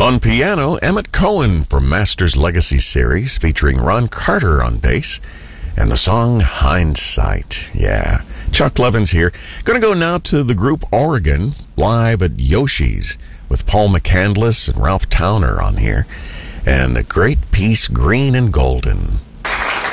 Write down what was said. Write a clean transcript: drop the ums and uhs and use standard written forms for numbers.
On piano, Emmett Cohen from Masters Legacy series featuring Ron Carter on bass and the song Hindsight. Yeah. Chuck Levins here. Going to go now to the group Oregon live at Yoshi's with Paul McCandless and Ralph Towner on here. And the great piece Green and Golden.